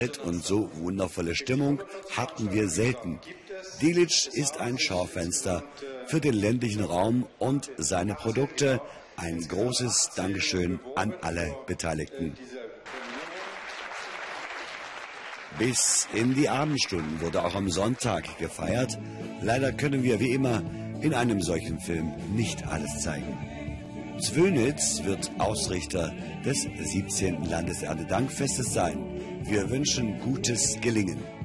Und so wundervolle Stimmung hatten wir selten. Delitzsch ist ein Schaufenster für den ländlichen Raum und seine Produkte. Ein großes Dankeschön an alle Beteiligten. Bis in die Abendstunden wurde auch am Sonntag gefeiert. Leider können wir wie immer in einem solchen Film nicht alles zeigen. Zwönitz wird Ausrichter des 17. Landeserntedankfestes sein. Wir wünschen gutes Gelingen.